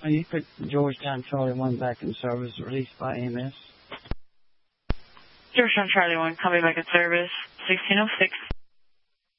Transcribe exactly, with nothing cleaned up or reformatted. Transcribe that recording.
Oh, you put Georgetown Charlie one back in service, released by A M S. Georgetown Charlie one, call me back in service, sixteen oh six.